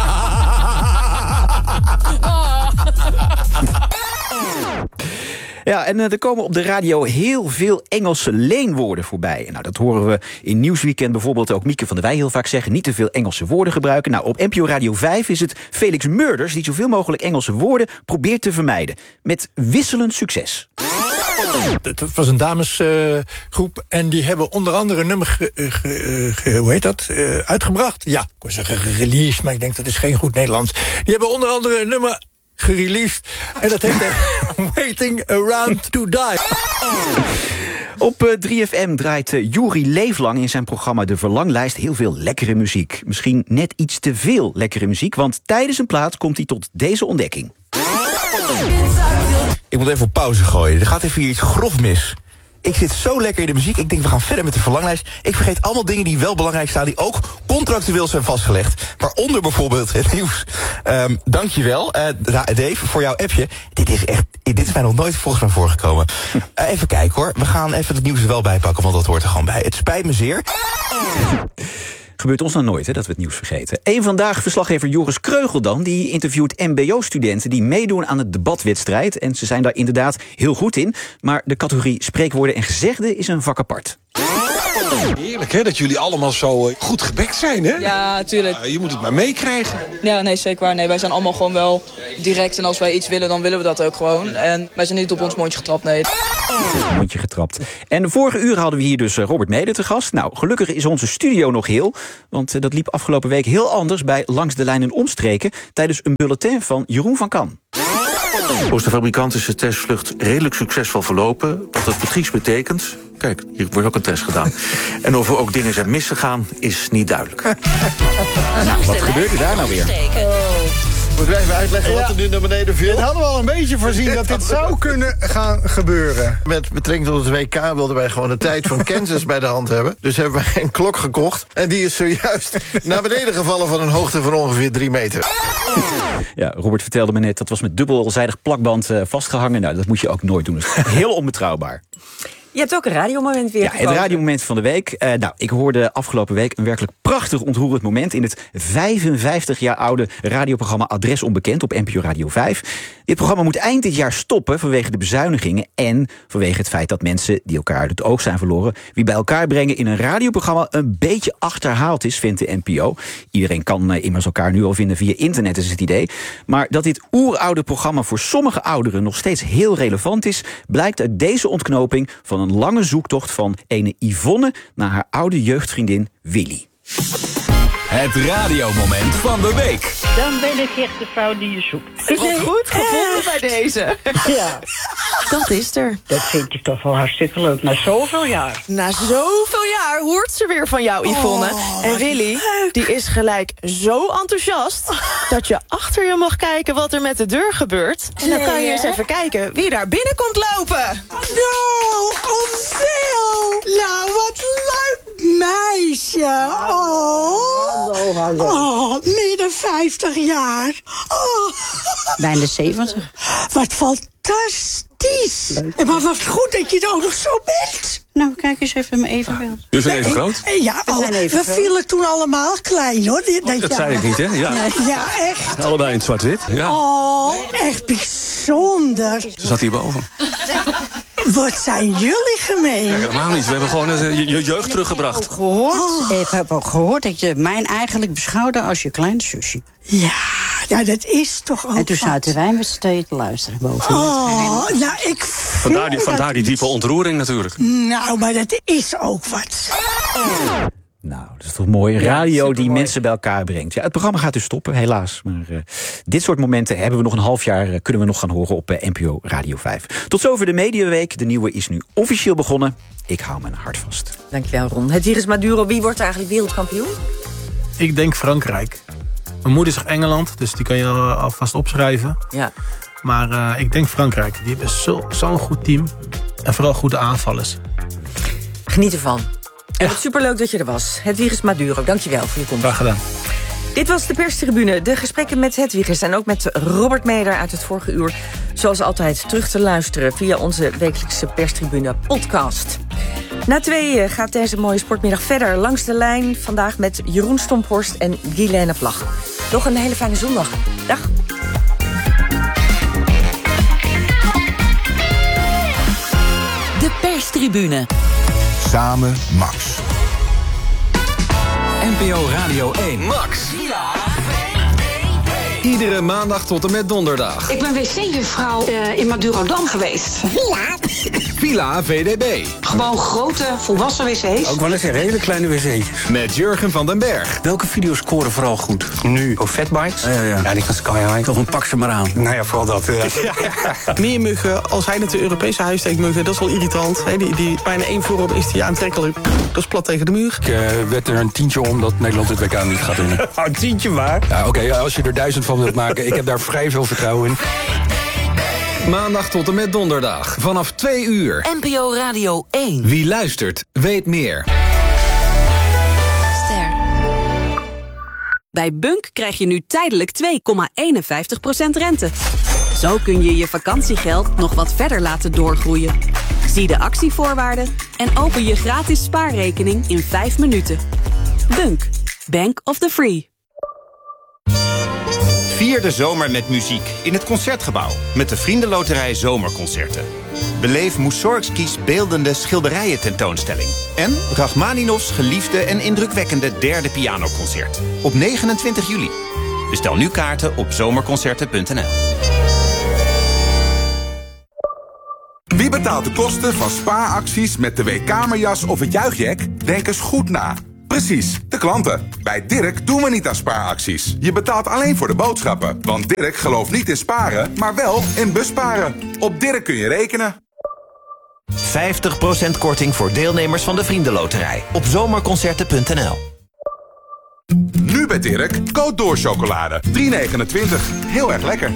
Ja, en er komen op de radio heel veel Engelse leenwoorden voorbij. Nou, dat horen we in Nieuwsweekend bijvoorbeeld ook Mieke van der Wij heel vaak zeggen. Niet te veel Engelse woorden gebruiken. Nou, op NPO Radio 5 is het Felix Murders die zoveel mogelijk Engelse woorden probeert te vermijden. Met wisselend succes. Het was een damesgroep en die hebben onder andere een nummer uitgebracht. Ja, ik wil zeggen gereleased, maar ik denk dat is geen goed Nederlands. Die hebben onder andere een nummer gereleased en dat heet Waiting Around to Die. Op 3FM draait Juri Leeflang in zijn programma De Verlanglijst heel veel lekkere muziek. Misschien net iets te veel lekkere muziek, want tijdens een plaat komt hij tot deze ontdekking. Ik moet even op pauze gooien. Er gaat even hier iets grof mis. Ik zit zo lekker in de muziek. Ik denk, we gaan verder met de verlanglijst. Ik vergeet allemaal dingen die wel belangrijk staan... die ook contractueel zijn vastgelegd. Waaronder bijvoorbeeld het nieuws. Dankjewel, Dave, voor jouw appje. Dit is mij nog nooit volgens mij voorgekomen. Even kijken hoor. We gaan even het nieuws er wel bij pakken, want dat hoort er gewoon bij. Het spijt me zeer. Gebeurt ons nou nooit, hè, dat we het nieuws vergeten. Eén vandaag verslaggever Joris Kreugel dan, die interviewt mbo-studenten die meedoen aan het debatwedstrijd. En ze zijn daar inderdaad heel goed in. Maar de categorie spreekwoorden en gezegden is een vak apart. Heerlijk hè, dat jullie allemaal zo goed gebekt zijn hè? Ja, tuurlijk. Je moet het maar meekrijgen. Ja, nee, zeker waar. Nee, wij zijn allemaal gewoon wel direct. En als wij iets willen, dan willen we dat ook gewoon. En wij zijn niet op ons mondje getrapt, nee. Mondje getrapt. En de vorige uur hadden we hier dus Robert Meder te gast. Nou, gelukkig is onze studio nog heel. Want dat liep afgelopen week heel anders bij Langs de Lijn en Omstreken tijdens een bulletin van Jeroen van Kan. Volgens de fabrikant is de testvlucht redelijk succesvol verlopen. Wat dat precies betekent... Kijk, hier wordt ook een test gedaan. En of er ook dingen zijn misgegaan, is niet duidelijk. Wat gebeurt er daar nou weer? Moeten wij even uitleggen wat er nu naar beneden viel? We hadden al een beetje voorzien dat dit zou kunnen gaan gebeuren. Met betrekking tot het WK wilden wij gewoon de tijd van Kansas bij de hand hebben. Dus hebben wij een klok gekocht. En die is zojuist naar beneden gevallen van een hoogte van ongeveer 3 meter. Ja, Robert vertelde me net, dat was met dubbelzijdig plakband vastgehangen. Nou, dat moet je ook nooit doen. Dat is heel onbetrouwbaar. Je hebt ook een radiomoment weer gekozen. Ja, het radiomoment van de week. Ik hoorde afgelopen week een werkelijk prachtig ontroerend moment in het 55 jaar oude radioprogramma Adres Onbekend op NPO Radio 5. Dit programma moet eind dit jaar stoppen vanwege de bezuinigingen en vanwege het feit dat mensen die elkaar uit het oog zijn verloren, wie bij elkaar brengen in een radioprogramma een beetje achterhaald is, vindt de NPO. Iedereen kan immers elkaar nu al vinden via internet, is het idee. Maar dat dit oeroude programma voor sommige ouderen nog steeds heel relevant is, blijkt uit deze ontknoping van een lange zoektocht van ene Yvonne naar haar oude jeugdvriendin Willy. Het radiomoment van de week. Dan ben ik echt de vrouw die je zoekt. Goed gevonden bij deze. Ja. Dat is er. Dat vind ik toch wel hartstikke leuk. Na zoveel jaar. Na zoveel jaar hoort ze weer van jou, Yvonne. En Willy, die is gelijk zo enthousiast dat je achter je mag kijken wat er met de deur gebeurt. En dan kan je eens even kijken wie daar binnen komt lopen. Nou, veel. Nou, wat leuk meisje. Midden 50 jaar. Bijna 70. Wat fantastisch. En maar wat goed dat je er ook nog zo bent. Nou, kijk eens even mijn evenbeeld. Jullie zijn even groot? Ja, we vielen toen allemaal klein, hoor. Dat zei ik niet, hè? Ja, ja echt. Allebei in het zwart-wit. Ja. Oh, echt bijzonder. Ze zat hierboven. Wat zijn jullie gemeen? Ja, helemaal niet. We hebben gewoon je jeugd teruggebracht. Ik heb ook gehoord dat je mij eigenlijk beschouwde als je kleine zusje. Ja, dat is toch ook. En toen zaten wij met z'n tweeën te luisteren boven. Oh, nou, ik Vandaar die diepe ontroering natuurlijk. Nou, maar dat is ook wat. Nou, dat is toch mooi. Radio die mensen bij elkaar brengt. Ja, het programma gaat dus stoppen, helaas. Maar dit soort momenten hebben we nog een half jaar, kunnen we nog gaan horen op NPO Radio 5. Tot zover de Mediaweek. De nieuwe is nu officieel begonnen. Ik hou mijn hart vast. Dankjewel, Ron. Het virus Maduro, wie wordt eigenlijk wereldkampioen? Ik denk Frankrijk. Mijn moeder is Engeland, dus die kan je alvast opschrijven. Ja. Maar ik denk Frankrijk. Die hebben zo'n goed team. En vooral goede aanvallers. Geniet ervan. En het superleuk dat je er was. Hedwiges Maduro, dankjewel voor je komst. Graag gedaan. Dit was de perstribune. De gesprekken met Hedwiges en ook met Robert Meder uit het vorige uur. Zoals altijd terug te luisteren via onze wekelijkse perstribune podcast. Na 2 gaat deze mooie sportmiddag verder langs de lijn. Vandaag met Jeroen Stomphorst en Guilaine Vlag. Nog een hele fijne zondag. Dag. De perstribune. Samen Max. NPO Radio 1. Max. Iedere maandag tot en met donderdag. Ik ben wc-juffrouw in Madurodam geweest. Villa VDB. Gewoon grote, volwassen wc's. Ook wel eens een hele kleine wc'tjes. Met Jurgen van den Berg. Welke video's scoren vooral goed? Nu? Oh, fatbikes? Ja, die van Sky High. Toch een pak ze maar aan. Nou ja, vooral dat. Meer muggen, als hij naar de Europese huissteekmuggen, dat is wel irritant. Die bijna 1 voorop is die aantrekkelijk. Dat is plat tegen de muur. Ik werd er een tientje om dat Nederland het WK niet gaat doen. Een tientje maar. Ja, oké, als je er 1000 van wilt maken, ik heb daar vrij veel vertrouwen in. Maandag tot en met donderdag. Vanaf 2 uur. NPO Radio 1. Wie luistert, weet meer. Bij Bunk krijg je nu tijdelijk 2,51% rente. Zo kun je je vakantiegeld nog wat verder laten doorgroeien. Zie de actievoorwaarden en open je gratis spaarrekening in 5 minuten. Bunk, Bank of the Free. Vier de zomer met muziek in het Concertgebouw met de Vriendenloterij Zomerconcerten. Beleef Mussorgskis beeldende schilderijen tentoonstelling. En Rachmaninovs geliefde en indrukwekkende derde pianoconcert. Op 29 juli. Bestel nu kaarten op zomerconcerten.nl. Wie betaalt de kosten van spaaracties met de WK-kamerjas of het juichjack? Denk eens goed na. Precies, de klanten. Bij Dirk doen we niet aan spaaracties. Je betaalt alleen voor de boodschappen. Want Dirk gelooft niet in sparen, maar wel in busparen. Op Dirk kun je rekenen. 50% korting voor deelnemers van de Vriendenloterij. Op zomerconcerten.nl. Nu bij Dirk, Côte d'Or chocolade. 3,29. Heel erg lekker.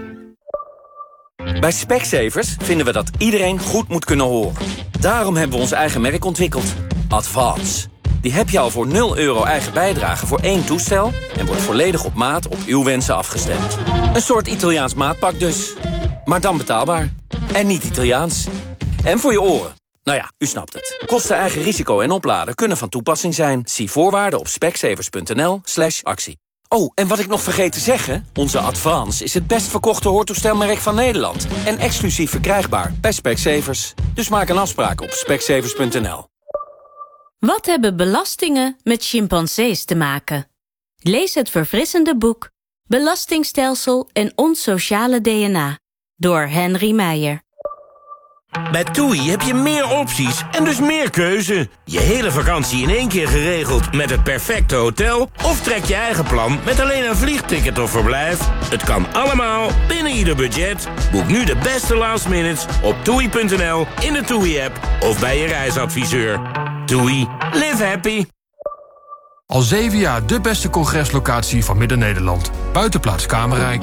Bij Specsavers vinden we dat iedereen goed moet kunnen horen. Daarom hebben we ons eigen merk ontwikkeld. Advance. Die heb je al voor €0 eigen bijdrage voor 1 toestel... en wordt volledig op maat op uw wensen afgestemd. Een soort Italiaans maatpak dus. Maar dan betaalbaar. En niet Italiaans. En voor je oren. Nou ja, u snapt het. Kosten, eigen risico en opladen kunnen van toepassing zijn. Zie voorwaarden op specsavers.nl/actie. Oh, en wat ik nog vergeet te zeggen... onze Advance is het best verkochte hoortoestelmerk van Nederland. En exclusief verkrijgbaar bij Specsavers. Dus maak een afspraak op specsavers.nl. Wat hebben belastingen met chimpansees te maken? Lees het verfrissende boek Belastingstelsel en ons sociale DNA door Henry Meijer. Bij TUI heb je meer opties en dus meer keuze. Je hele vakantie in één keer geregeld met het perfecte hotel... of trek je eigen plan met alleen een vliegticket of verblijf. Het kan allemaal binnen ieder budget. Boek nu de beste last minutes op TUI.nl, in de TUI-app of bij je reisadviseur. TUI. Live happy. Al 7 jaar de beste congreslocatie van Midden-Nederland. Buitenplaats Kamerrijk.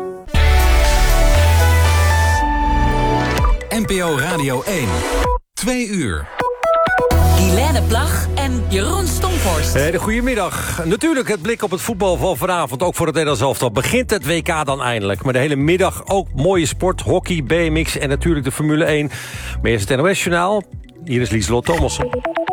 NPO Radio 1. 2 uur. Guilaine Plag en Jeroen Stomphorst. Hele goedemiddag. Natuurlijk het blik op het voetbal van vanavond. Ook voor het Nederlands elftal. Begint het WK dan eindelijk. Maar de hele middag ook mooie sport, hockey, BMX en natuurlijk de Formule 1. Maar eerst het NOS-journaal. Hier is Lieselot Thomassen.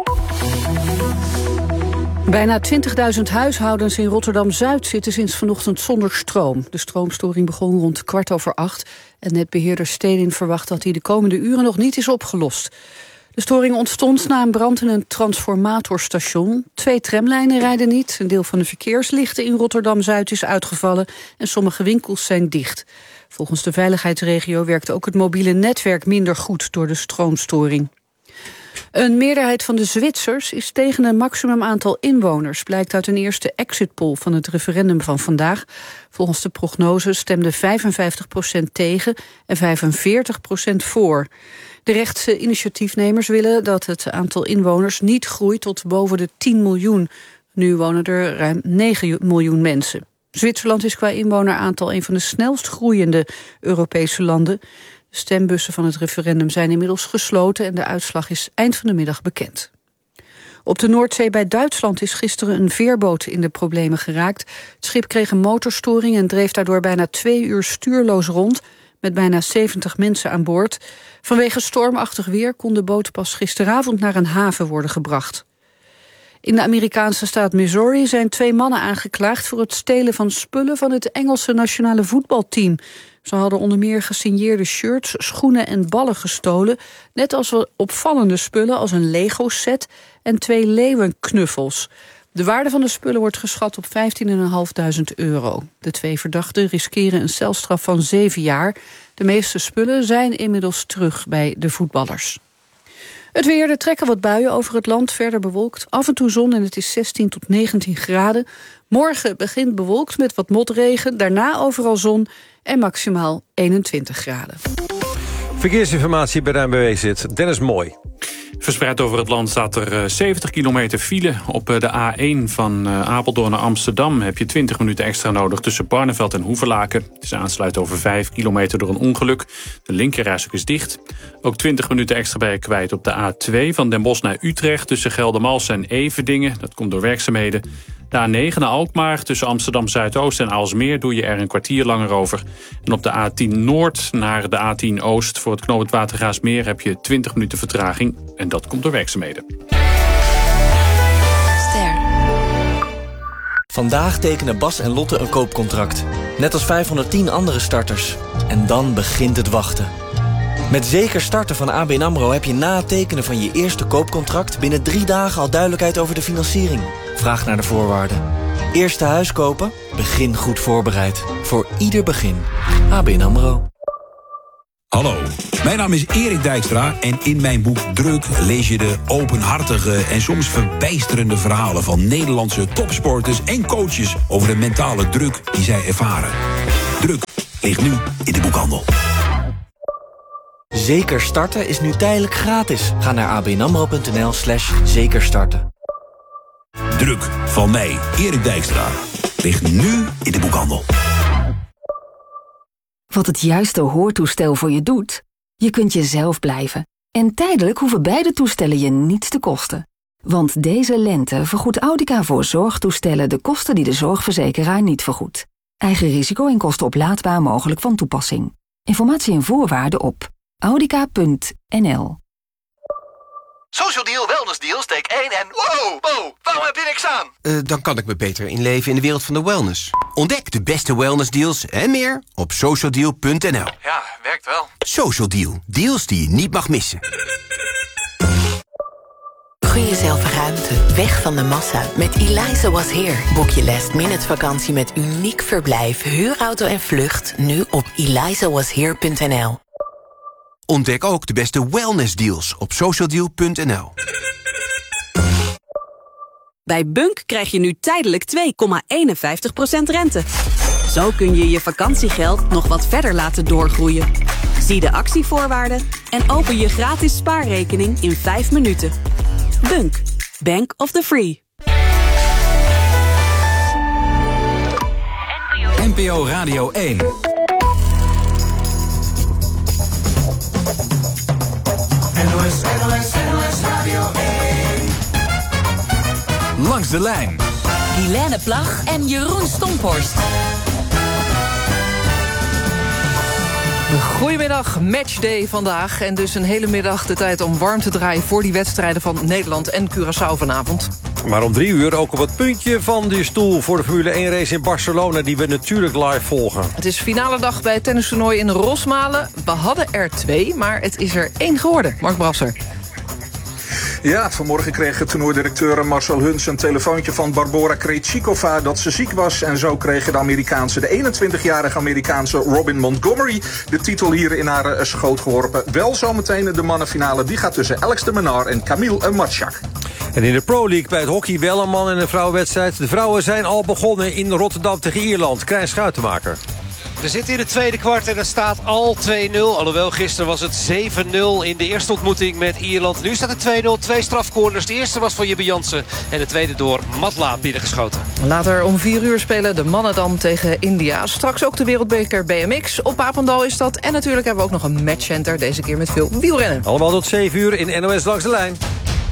Bijna 20.000 huishoudens in Rotterdam-Zuid zitten sinds vanochtend zonder stroom. De stroomstoring begon rond 7:15 en netbeheerder Stedin verwacht dat die de komende uren nog niet is opgelost. De storing ontstond na een brand in een transformatorstation. 2 tramlijnen rijden niet, een deel van de verkeerslichten in Rotterdam-Zuid is uitgevallen en sommige winkels zijn dicht. Volgens de veiligheidsregio werkt ook het mobiele netwerk minder goed door de stroomstoring. Een meerderheid van de Zwitsers is tegen een maximum aantal inwoners, blijkt uit een eerste exit poll van het referendum van vandaag. Volgens de prognose stemde 55% tegen en 45% voor. De rechtse initiatiefnemers willen dat het aantal inwoners niet groeit tot boven de 10 miljoen. Nu wonen er ruim 9 miljoen mensen. Zwitserland is qua inwoneraantal een van de snelst groeiende Europese landen. De stembussen van het referendum zijn inmiddels gesloten en de uitslag is eind van de middag bekend. Op de Noordzee bij Duitsland is gisteren een veerboot in de problemen geraakt. Het schip kreeg een motorstoring en dreef daardoor bijna 2 uur stuurloos rond, met bijna 70 mensen aan boord. Vanwege stormachtig weer kon de boot pas gisteravond naar een haven worden gebracht. In de Amerikaanse staat Missouri zijn 2 mannen aangeklaagd voor het stelen van spullen van het Engelse nationale voetbalteam. Ze hadden onder meer gesigneerde shirts, schoenen en ballen gestolen, net als opvallende spullen als een Lego-set en 2 leeuwenknuffels. De waarde van de spullen wordt geschat op €15.500. De 2 verdachten riskeren een celstraf van 7 jaar. De meeste spullen zijn inmiddels terug bij de voetballers. Het weer, er trekken wat buien over het land, verder bewolkt. Af en toe zon en het is 16 tot 19 graden. Morgen begint bewolkt met wat motregen, daarna overal zon en maximaal 21 graden. Verkeersinformatie bij de ANWB zit Dennis Mooi. Verspreid over het land staat er 70 kilometer file. Op de A1 van Apeldoorn naar Amsterdam heb je 20 minuten extra nodig tussen Barneveld en Hoevelaken. Het is aansluit over 5 kilometer door een ongeluk. De linkerrijstrook is dicht. Ook 20 minuten extra ben je kwijt op de A2 van Den Bosch naar Utrecht tussen Geldermalsen en Everdingen. Dat komt door werkzaamheden. De A9 naar Alkmaar tussen Amsterdam Zuidoost en Aalsmeer doe je er een kwartier langer over. En op de A10 Noord naar de A10 Oost voor het knooppunt Watergraafsmeer heb je 20 minuten vertraging. En dat komt door werkzaamheden. Vandaag tekenen Bas en Lotte een koopcontract. Net als 510 andere starters. En dan begint het wachten. Met Zeker Starten van ABN AMRO heb je na het tekenen van je eerste koopcontract binnen 3 dagen al duidelijkheid over de financiering. Vraag naar de voorwaarden. Eerste huis kopen? Begin goed voorbereid. Voor ieder begin. ABN AMRO. Hallo, mijn naam is Erik Dijkstra en in mijn boek Druk lees je de openhartige en soms verbijsterende verhalen van Nederlandse topsporters en coaches over de mentale druk die zij ervaren. Druk ligt nu in de boekhandel. Zeker Starten is nu tijdelijk gratis. Ga naar abnamro.nl/zekerstarten. Druk van mij, Erik Dijkstra, ligt nu in de boekhandel. Wat het juiste hoortoestel voor je doet? Je kunt jezelf blijven. En tijdelijk hoeven beide toestellen je niets te kosten. Want deze lente vergoedt Audica voor zorgtoestellen de kosten die de zorgverzekeraar niet vergoedt. Eigen risico en kosten oplaadbaar mogelijk van toepassing. Informatie en voorwaarden op audica.nl. Social Deal, Wellness Deal, steek 1 en wow, waarom heb je niks aan? Dan kan ik me beter inleven in de wereld van de wellness. Ontdek de beste wellness deals en meer op socialdeal.nl. Ja, werkt wel. Social Deal, deals die je niet mag missen. Gun jezelf ruimte, weg van de massa. Met Eliza Was Here boek je last-minute vakantie met uniek verblijf, huurauto en vlucht nu op elizawashere.nl. Ontdek ook de beste wellness deals op socialdeal.nl. Bij Bunk krijg je nu tijdelijk 2,51% rente. Zo kun je je vakantiegeld nog wat verder laten doorgroeien. Zie de actievoorwaarden en open je gratis spaarrekening in 5 minuten. Bunk, Bank of the Free. NPO Radio 1. NOS Radio 1. Langs de lijn. Guilaine Plag en Jeroen Stomphorst. Goedemiddag, matchday vandaag. En dus een hele middag de tijd om warm te draaien voor die wedstrijden van Nederland en Curaçao vanavond. Maar om 3 uur ook op het puntje van de stoel voor de Formule 1 race in Barcelona, die we natuurlijk live volgen. Het is finale dag bij het tennistoernooi in Rosmalen. We hadden er 2, maar het is er 1 geworden. Mark Brasser. Ja, vanmorgen kreeg toernooidirecteur Marcel Huns een telefoontje van Barbora Krejcikova dat ze ziek was. En zo kreeg de 21-jarige Amerikaanse Robin Montgomery de titel hier in haar schoot geworpen. Wel zometeen de mannenfinale, die gaat tussen Alex de Minaur en Camille Matjak. En in de Pro League bij het hockey wel een man- en een vrouwenwedstrijd. De vrouwen zijn al begonnen in Rotterdam tegen Ierland. Krijn Schuitenmaker. We zitten in het tweede kwart en er staat al 2-0. Alhoewel, gisteren was het 7-0 in de eerste ontmoeting met Ierland. Nu staat het 2-0, 2 strafcorners. De eerste was van Jibbe Jansen en de tweede door Matlaat binnengeschoten. Later om 4 uur spelen de mannen dan tegen India. Straks ook de wereldbeker BMX. Op Papendal is dat. En natuurlijk hebben we ook nog een matchcenter. Deze keer met veel wielrennen. Allemaal tot 7 uur in NOS Langs de Lijn.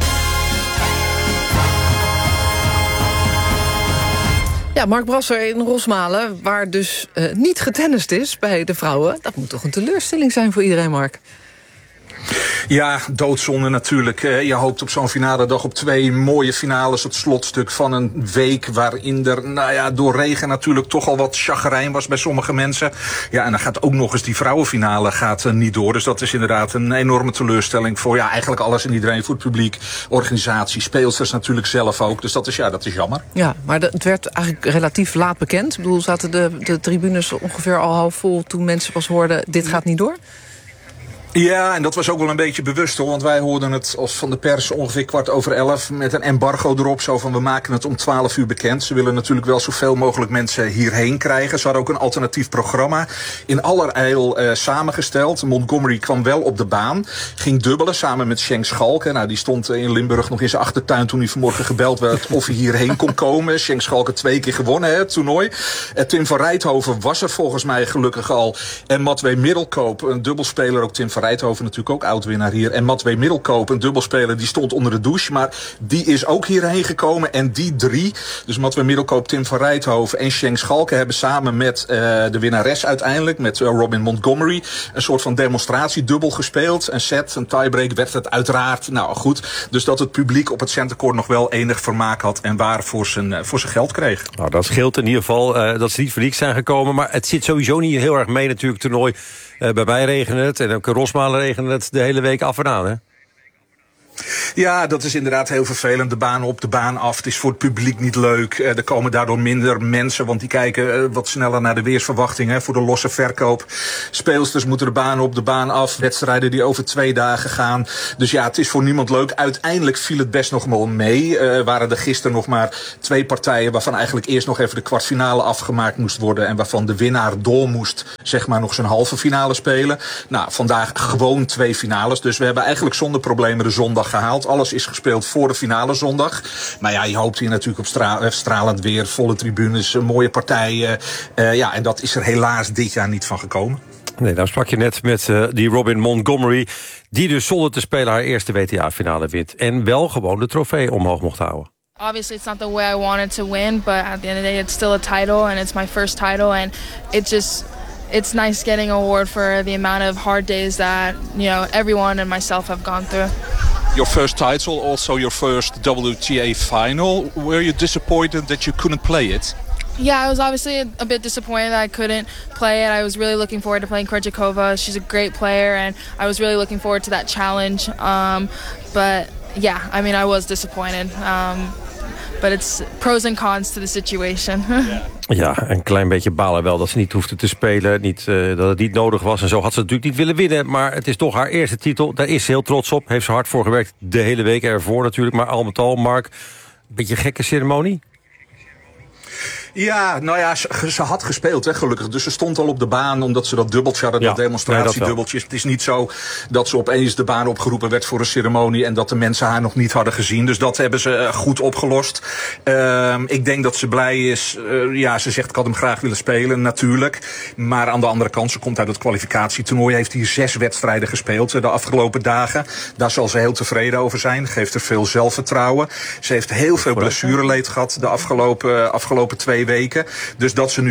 Ja, Mark Brasser in Rosmalen, waar dus niet getennist is bij de vrouwen. Dat moet toch een teleurstelling zijn voor iedereen, Mark? Ja, doodzonde natuurlijk. Je hoopt op zo'n finale dag op 2 mooie finales. Het slotstuk van een week waarin er door regen natuurlijk toch al wat chagrijn was bij sommige mensen. Ja, en dan gaat ook nog eens die vrouwenfinale niet door. Dus dat is inderdaad een enorme teleurstelling voor eigenlijk alles en iedereen. Voor het publiek, organisatie, speelsters natuurlijk zelf ook. Dus dat is jammer. Ja, maar het werd eigenlijk relatief laat bekend. Ik bedoel, zaten de tribunes ongeveer al half vol toen mensen pas hoorden, dit gaat niet door? Ja, en dat was ook wel een beetje bewust hoor. Want wij hoorden het als van de pers ongeveer 11:15 met een embargo erop. Zo van, we maken het om 12 uur bekend. Ze willen natuurlijk wel zoveel mogelijk mensen hierheen krijgen. Ze hadden ook een alternatief programma in allerijl samengesteld. Montgomery kwam wel op de baan. Ging dubbelen samen met Schenk Schalke. Nou, die stond in Limburg nog in zijn achtertuin toen hij vanmorgen gebeld werd of hij hierheen kon komen. Schenk Schalke 2 keer gewonnen, het toernooi. Tim van Rijthoven was er volgens mij gelukkig al. En Matwee Middelkoop, een dubbelspeler, ook Tim van Rijthoven natuurlijk ook oud-winnaar hier. En Matwee Middelkoop, een dubbelspeler, die stond onder de douche. Maar die is ook hierheen gekomen. En die 3, dus Matwee Middelkoop, Tim van Rijthoven en Schenk Schalke, hebben samen met de winnares uiteindelijk, met Robin Montgomery, een soort van demonstratiedubbel gespeeld. Een set, een tiebreak werd het uiteraard. Nou goed, dus dat het publiek op het centercourt nog wel enig vermaak had en waar voor zijn geld kreeg. Nou, dat scheelt in ieder geval dat ze niet voor niks zijn gekomen. Maar het zit sowieso niet heel erg mee natuurlijk, toernooi. Bij mij regende het en ook in Rosmalen regende het de hele week af en aan, hè? Ja, dat is inderdaad heel vervelend. De baan op, de baan af. Het is voor het publiek niet leuk. Er komen daardoor minder mensen, want die kijken wat sneller naar de weersverwachting. Voor de losse verkoop. Speelsters moeten de baan op, de baan af. Wedstrijden die over 2 dagen gaan. Dus ja, het is voor niemand leuk. Uiteindelijk viel het best nog wel mee. Waren er gisteren nog maar 2 partijen waarvan eigenlijk eerst nog even de kwartfinale afgemaakt moest worden. En waarvan de winnaar door moest, zeg maar, nog zijn halve finale spelen. Nou, vandaag gewoon 2 finales. Dus we hebben eigenlijk zonder problemen de zondag gehaald. Alles is gespeeld voor de finale zondag. Maar ja, je hoopt hier natuurlijk op stralend weer, volle tribunes, mooie partijen. Ja, en dat is er helaas dit jaar niet van gekomen. Nee, nou sprak je net met die Robin Montgomery, die dus zonder te spelen haar eerste WTA-finale wint. En wel gewoon de trofee omhoog mocht houden. Obviously it's not the way I wanted to win, but at the end of the day it's still a title and it's my first title, and it's nice getting an award for the amount of hard days that, everyone and myself have gone through. Your first title, also your first WTA final. Were you disappointed that you couldn't play it? Yeah, I was obviously a bit disappointed that I couldn't play it. I was really looking forward to playing Krejcikova. She's a great player, and I was really looking forward to that challenge. But yeah, I mean, I was disappointed. But it's pros and cons to the situation. Ja, een klein beetje balen wel dat ze niet hoefde te spelen. Dat het niet nodig was. En zo had ze natuurlijk niet willen winnen. Maar het is toch haar eerste titel. Daar is ze heel trots op. Heeft ze hard voor gewerkt. De hele week ervoor natuurlijk. Maar al met al, Mark, een beetje een gekke ceremonie. Ja, nou ja, ze had gespeeld, hè, gelukkig. Dus ze stond al op de baan, omdat ze dat dubbeltje hadden, dat demonstratiedubbeltje. Het is niet zo dat ze opeens de baan opgeroepen werd voor een ceremonie en dat de mensen haar nog niet hadden gezien. Dus dat hebben ze goed opgelost. Ik denk dat ze blij is. Ze zegt, ik had hem graag willen spelen, natuurlijk. Maar aan de andere kant, ze komt uit het kwalificatietoernooi, heeft hier 6 wedstrijden gespeeld de afgelopen dagen. Daar zal ze heel tevreden over zijn. Geeft er veel zelfvertrouwen. Ze heeft heel veel blessureleed gehad de afgelopen 2 weken. Dus dat ze nu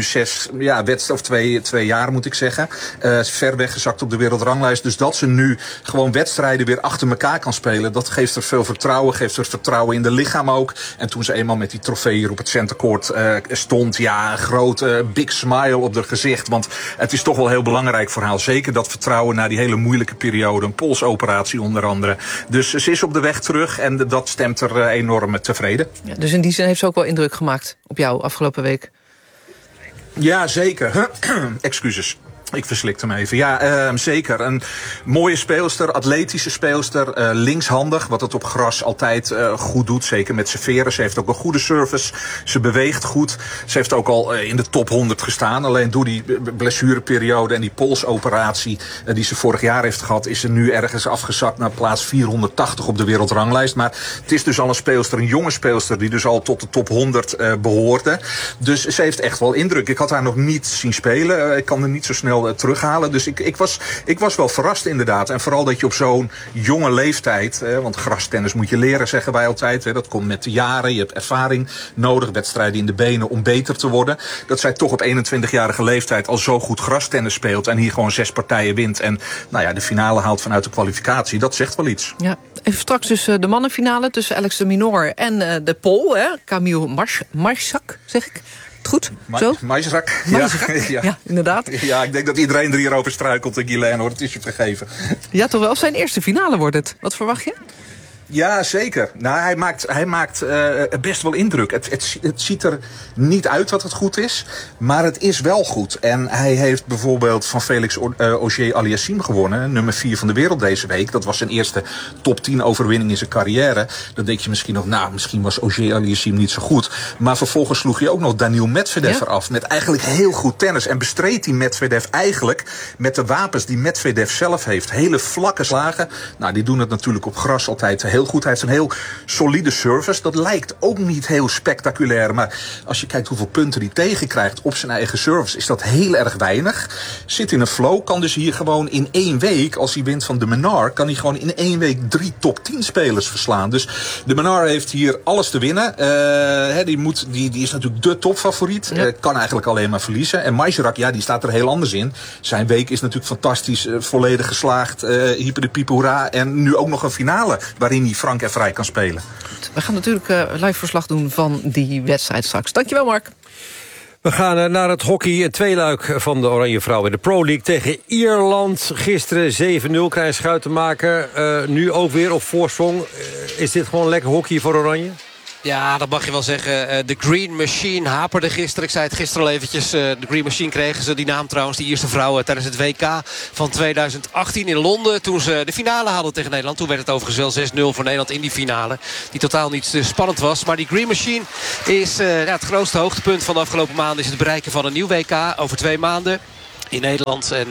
2 jaar moet ik zeggen, ver weggezakt op de wereldranglijst. Dus dat ze nu gewoon wedstrijden weer achter elkaar kan spelen, dat geeft er veel vertrouwen, geeft er vertrouwen in de lichaam ook. En toen ze eenmaal met die trofee hier op het centercourt stond, ja, een grote big smile op haar gezicht. Want het is toch wel heel belangrijk voor haar. Zeker dat vertrouwen na die hele moeilijke periode, een polsoperatie onder andere. Dus ze is op de weg terug en dat stemt er enorm tevreden. Ja, dus in die zin heeft ze ook wel indruk gemaakt op jou afgelopen week. Ja, zeker. Excuses. Ik verslikte hem even. Ja, zeker. Een mooie speelster, atletische speelster, linkshandig, wat het op gras altijd goed doet, zeker met serveren. Ze heeft ook een goede service, ze beweegt goed. Ze heeft ook al in de top 100 gestaan. Alleen door die blessureperiode en die polsoperatie die ze vorig jaar heeft gehad, is ze nu ergens afgezakt naar plaats 480 op de wereldranglijst. Maar het is dus al een speelster, een jonge speelster, die dus al tot de top 100 behoorde. Dus ze heeft echt wel indruk. Ik had haar nog niet zien spelen. Ik kan er niet zo snel terughalen. Dus ik was wel verrast inderdaad. En vooral dat je op zo'n jonge leeftijd, want grastennis moet je leren, zeggen wij altijd. Dat komt met de jaren. Je hebt ervaring nodig, wedstrijden in de benen om beter te worden. Dat zij toch op 21-jarige leeftijd al zo goed grastennis speelt en hier gewoon 6 partijen wint. En de finale haalt vanuit de kwalificatie. Dat zegt wel iets. Ja, even straks dus de mannenfinale tussen Alex de Minaur en de Pool. Camille Marchak, zeg ik. Goed, zo? Maizrak. Ja, inderdaad. Ja, ik denk dat iedereen er hierover struikelt, Guilaine, hoor. Het is je vergeven. Ja, toch wel. Zijn eerste finale wordt het. Wat verwacht je? Ja, zeker. Nou, hij maakt best wel indruk. Het ziet er niet uit dat het goed is, maar het is wel goed. En hij heeft bijvoorbeeld van Felix Auger-Aliassime gewonnen, nummer 4 van de wereld deze week. Dat was zijn eerste top 10 overwinning in zijn carrière. Dan denk je misschien nog, misschien was Auger-Aliassime niet zo goed. Maar vervolgens sloeg je ook nog Daniil Medvedev eraf met eigenlijk heel goed tennis. En bestreed die Medvedev eigenlijk met de wapens die Medvedev zelf heeft. Hele vlakke slagen. Nou, die doen het natuurlijk op gras altijd heel heel goed. Hij heeft een heel solide service. Dat lijkt ook niet heel spectaculair. Maar als je kijkt hoeveel punten hij tegenkrijgt op zijn eigen service, is dat heel erg weinig. Zit in een flow, kan dus hier gewoon in 1 week, als hij wint van de Menard, kan hij gewoon in 1 week 3 top 10 spelers verslaan. Dus de Menard heeft hier alles te winnen. Die is natuurlijk de topfavoriet. Kan eigenlijk alleen maar verliezen. En Majerak, die staat er heel anders in. Zijn week is natuurlijk fantastisch. Volledig geslaagd. Hyper de piep hoera. En nu ook nog een finale waarin hij frank en vrij kan spelen. We gaan natuurlijk live verslag doen van die wedstrijd straks. Dankjewel, Mark. We gaan naar het hockey. Het tweeluik van de Oranje Vrouwen in de Pro League tegen Ierland. Gisteren 7-0 krijgen Schuitenmaker. Nu ook weer op voorsprong. Is dit gewoon lekker hockey voor Oranje? Ja, dat mag je wel zeggen. De Green Machine haperde gisteren. Ik zei het gisteren al eventjes. De Green Machine kregen ze, die naam trouwens, die eerste vrouwen tijdens het WK van 2018 in Londen. Toen ze de finale hadden tegen Nederland. Toen werd het overigens wel 6-0 voor Nederland in die finale. Die totaal niet spannend was. Maar die Green Machine is het grootste hoogtepunt van de afgelopen maanden. Is het bereiken van een nieuw WK over 2 maanden. In Nederland. En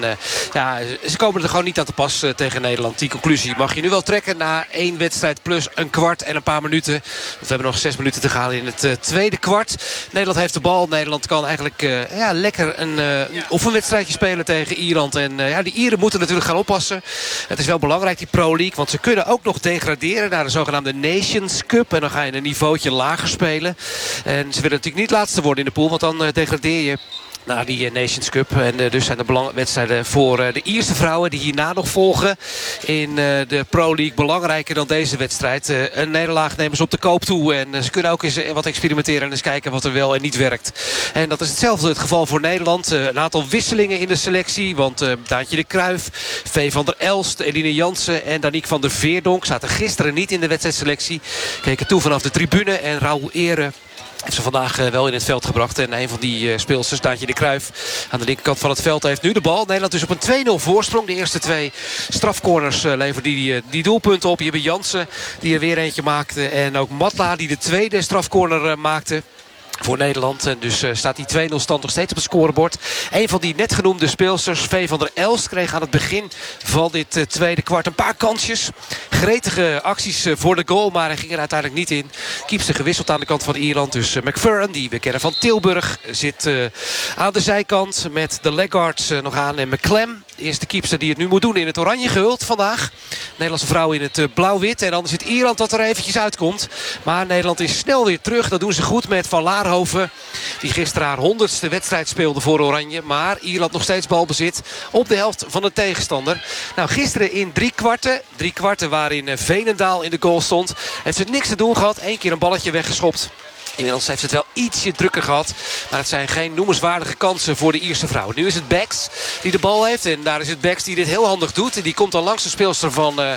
ze komen er gewoon niet aan te pas tegen Nederland. Die conclusie mag je nu wel trekken na 1 wedstrijd plus een kwart en een paar minuten. We hebben nog 6 minuten te gaan in het tweede kwart. Nederland heeft de bal. Nederland kan eigenlijk lekker een oefenwedstrijdje spelen tegen Ierland. En die Ieren moeten natuurlijk gaan oppassen. Het is wel belangrijk, die Pro League. Want ze kunnen ook nog degraderen naar de zogenaamde Nations Cup. En dan ga je een niveautje lager spelen. En ze willen natuurlijk niet laatste worden in de pool. Want dan degradeer je naar die Nations Cup. En dus zijn de wedstrijden voor de Ierse vrouwen die hierna nog volgen in de Pro League belangrijker dan deze wedstrijd. Een nederlaag nemen ze op de koop toe. En ze kunnen ook eens wat experimenteren en eens kijken wat er wel en niet werkt. En dat is hetzelfde het geval voor Nederland. Een aantal wisselingen in de selectie. Want Daantje de Kruijf, V. van der Elst, Eline Jansen en Danique van der Veerdonk zaten gisteren niet in de wedstrijdselectie. Keken toe vanaf de tribune. En Raoul Ere heeft ze vandaag wel in het veld gebracht. En een van die speelsters, Daantje de Kruijf, aan de linkerkant van het veld, heeft nu de bal. Nederland dus op een 2-0 voorsprong. De eerste 2 strafcorners leveren die doelpunten op. Je hebt Jansen die er weer eentje maakte. En ook Matla die de tweede strafcorner maakte voor Nederland. En dus staat die 2-0 stand nog steeds op het scorebord. Een van die net genoemde speelsters, V. van der Elst, kreeg aan het begin van dit tweede kwart een paar kansjes. Gretige acties voor de goal, maar hij ging er uiteindelijk niet in. Kiepster gewisseld aan de kant van Ierland. Dus McFerrin, die we kennen van Tilburg, zit aan de zijkant met de Leggards nog aan. En McClem is de kiepster die het nu moet doen in het oranje gehuld vandaag. Nederlandse vrouw in het blauw-wit. En dan is het Ierland dat er eventjes uitkomt. Maar Nederland is snel weer terug. Dat doen ze goed met Van Laarhoven, die gisteren haar 100ste wedstrijd speelde voor Oranje. Maar Ierland nog steeds balbezit op de helft van de tegenstander. Nou, gisteren in 3 kwarten waarin Veenendaal in de goal stond, heeft ze niks te doen gehad. 1 keer een balletje weggeschopt. Inmiddels heeft ze het wel ietsje drukker gehad. Maar het zijn geen noemenswaardige kansen voor de Ierse vrouwen. Nu is het Becks die de bal heeft. En daar is het Becks die dit heel handig doet. En die komt dan langs de speelster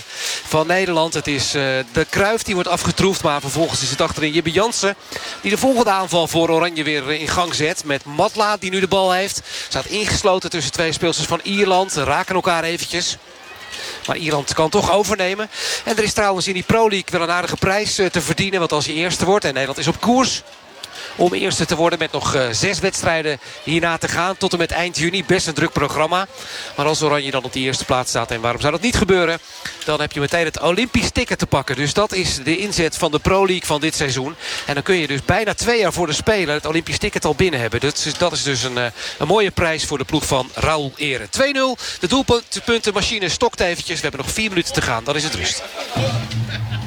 van Nederland. Het is de Kruijf die wordt afgetroefd. Maar vervolgens is het achterin Jibbe Jansen die de volgende aanval voor Oranje weer in gang zet. Met Matla die nu de bal heeft. Staat ingesloten tussen 2 speelsters van Ierland. Raken elkaar eventjes. Maar Ierland kan toch overnemen. En er is trouwens in die Pro League wel een aardige prijs te verdienen. Want als je eerste wordt en Nederland is op koers om eerste te worden met nog 6 wedstrijden hierna te gaan. Tot en met eind juni. Best een druk programma. Maar als Oranje dan op die eerste plaats staat, en waarom zou dat niet gebeuren, dan heb je meteen het Olympisch ticket te pakken. Dus dat is de inzet van de Pro League van dit seizoen. En dan kun je dus bijna 2 jaar voor de Spelen het Olympisch ticket al binnen hebben. Dat is dus een mooie prijs voor de ploeg van Raoul Ere. 2-0. De doelpuntenmachine stokt eventjes. We hebben nog 4 minuten te gaan. Dan is het rust.